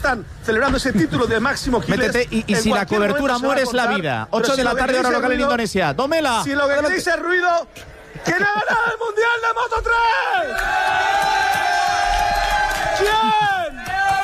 están celebrando ese título de máximo Giles. Métete y si la cobertura muere es la vida. 8 de la tarde hora local en Indonesia. Domela. Si lo que queréis es ruido, ¡que no ha ganado el Mundial de Moto3!